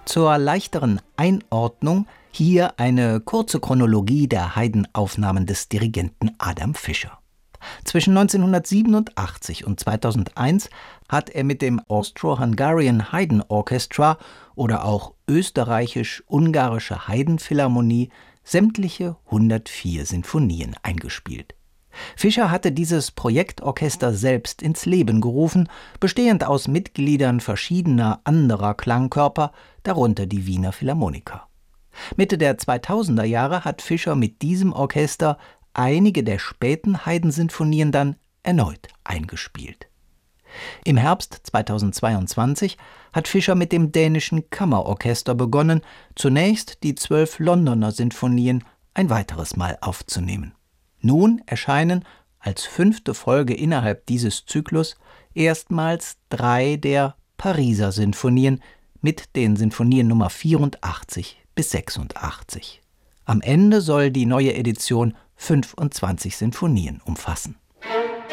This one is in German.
Zur leichteren Einordnung hier eine kurze Chronologie der Haydn-Aufnahmen des Dirigenten Adam Fischer. Zwischen 1987 und 2001 hat er mit dem Austro-Hungarian Haydn Orchestra oder auch Österreichisch-Ungarische Haydn-Philharmonie sämtliche 104 Sinfonien eingespielt. Fischer hatte dieses Projektorchester selbst ins Leben gerufen, bestehend aus Mitgliedern verschiedener anderer Klangkörper, darunter die Wiener Philharmoniker. Mitte der 2000er Jahre hat Fischer mit diesem Orchester einige der späten Haydn-Sinfonien dann erneut eingespielt. Im Herbst 2022 hat Fischer mit dem dänischen Kammerorchester begonnen, zunächst die 12 Londoner Sinfonien ein weiteres Mal aufzunehmen. Nun erscheinen als 5. Folge innerhalb dieses Zyklus erstmals 3 der Pariser Sinfonien mit den Sinfonien Nummer 84 bis 86. Am Ende soll die neue Edition 25 Sinfonien umfassen.